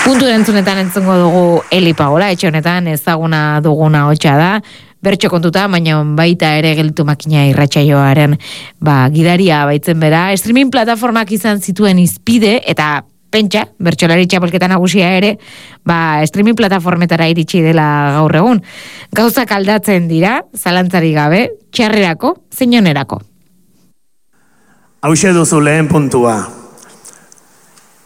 Puntu erantzunetan entzungo dugu Eli Pagola, etxe honetan ezaguna duguna hotxa da, bertso kontuta, baina baita ere gelditu makina irratsaioaren gidaria baitzen bera. Streaming plataformak izan zituen izpide, eta pentsa, bertsolari txapelketa nagusia ere, streaming plataformetara iritsi dela gaur egun. Gauzak aldatzen dira, zalantzari gabe, txarrerako, zein onerako. Hauxe duzu lehen puntua.